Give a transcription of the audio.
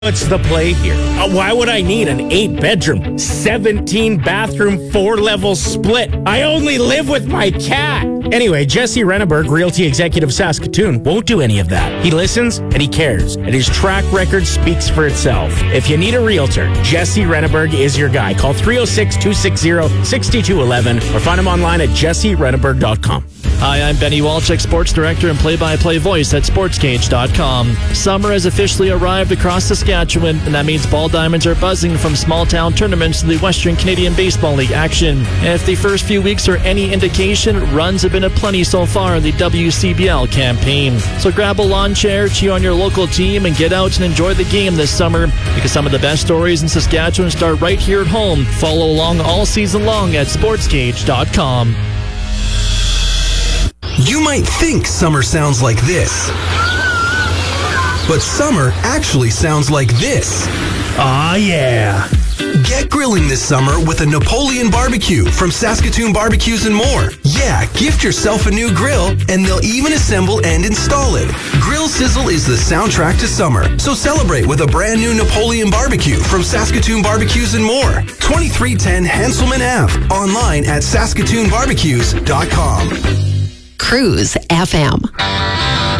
What's the play here? Why would I need an 8-bedroom, 17-bathroom, 4-level split? I only live with my cat. Anyway, Jesse Renneberg, Realty Executive Saskatoon, won't do any of that. He listens and he cares, and his track record speaks for itself. If you need a realtor, Jesse Renneberg is your guy. Call 306-260-6211 or find him online at jesserenneberg.com. Hi, I'm Benny Walczyk, Sports Director and Play-by-Play Voice at SportsCage.com. Summer has officially arrived across Saskatchewan, and that means ball diamonds are buzzing from small-town tournaments to the Western Canadian Baseball League action. And if the first few weeks are any indication, runs have been aplenty so far in the WCBL campaign. So grab a lawn chair, cheer on your local team, and get out and enjoy the game this summer, because some of the best stories in Saskatchewan start right here at home. Follow along all season long at SportsCage.com. You might think summer sounds like this, but summer actually sounds like this. Aw, yeah. Get grilling this summer with a Napoleon barbecue from Saskatoon Barbecues and More. Yeah, gift yourself a new grill, and they'll even assemble and install it. Grill Sizzle is the soundtrack to summer, so celebrate with a brand new Napoleon barbecue from Saskatoon Barbecues and More. 2310 Hanselman Ave. Online at saskatoonbarbecues.com. Cruise FM.